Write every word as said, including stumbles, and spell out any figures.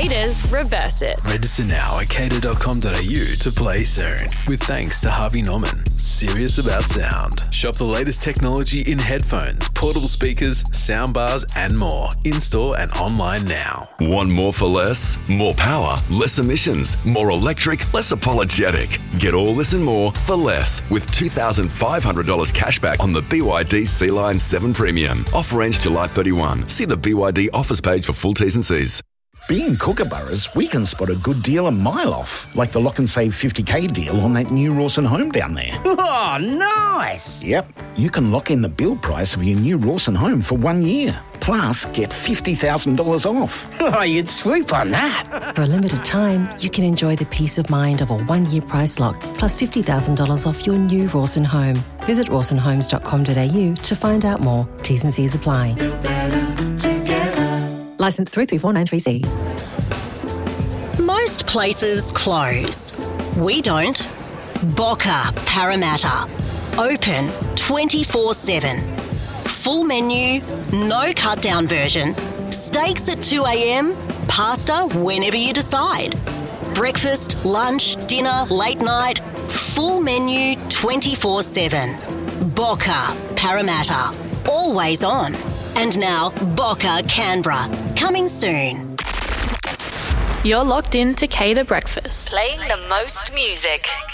Cater's Reverse It. Register now at cater dot com dot a u to play soon. With thanks to Harvey Norman. Serious about sound. Shop the latest technology in headphones, portable speakers, soundbars and more. In-store and online now. Want more for less? More power, less emissions, more electric, less apologetic. Get all this and more for less with two thousand five hundred dollars cashback on the B Y D C-Line seven Premium. Offer ends July thirty-first. See the B Y D offers page for full T's and C's. Being Kookaburras, we can spot a good deal a mile off, like the Lock and Save fifty K deal on that new Rawson home down there. Oh, nice! Yep, you can lock in the build price of your new Rawson home for one year. Plus, get fifty thousand dollars off. Oh, you'd swoop on that. For a limited time, you can enjoy the peace of mind of a one-year price lock, plus fifty thousand dollars off your new Rawson home. Visit rawson homes dot com dot a u to find out more. T's and C's apply. Licence three three four nine three C. Most places close. We don't. Boca Parramatta. Open twenty-four seven. Full menu, no cut-down version. Steaks at two a.m, pasta whenever you decide. Breakfast, lunch, dinner, late night. Full menu twenty-four seven. Boca Parramatta. Always on. And now, Boca Canberra. Coming soon. You're locked in to Cater Breakfast. Playing the most music.